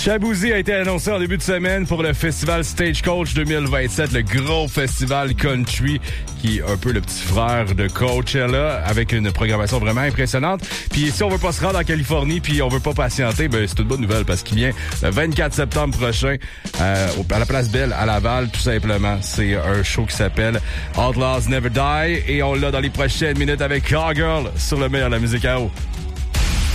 Shaboozey a été annoncé en début de semaine pour le festival Stagecoach 2027, le gros festival country qui est un peu le petit frère de Coachella avec une programmation vraiment impressionnante. Puis si on veut pas se rendre en Californie puis on veut pas patienter, ben c'est une bonne nouvelle parce qu'il vient le 24 septembre prochain à la Place Belle à Laval, tout simplement. C'est un show qui s'appelle Outlaws Never Die et on l'a dans les prochaines minutes avec Cowgirl sur le meilleur de la musique à eau.